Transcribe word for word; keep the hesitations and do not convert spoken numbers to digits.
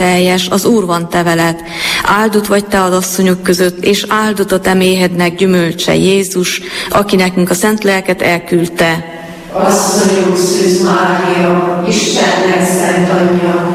teljes, az Úr van te veled. Áldott vagy te az asszonyok között, és áldott a te méhednek gyümölcse, Jézus, aki nekünk a szent lelket elküldte. Asszonyunk Szűz Mária, Istennek szent anyja,